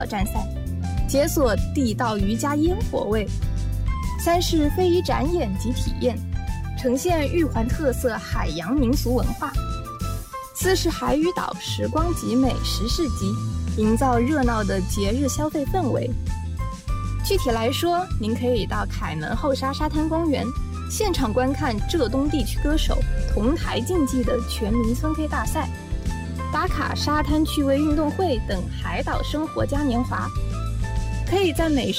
挑战赛，解锁地道渔家烟火味。3是非遗展演及体验，呈现玉环特色海洋民俗文化。4是海屿岛时光集美食市集，营造热闹的节日消费氛围。具体来说，您可以到凯门后沙沙滩公园现场观看浙东地区歌手同台竞技的全民村 K 大赛，打卡沙滩趣味运动会等海岛生活嘉年华。可以在美食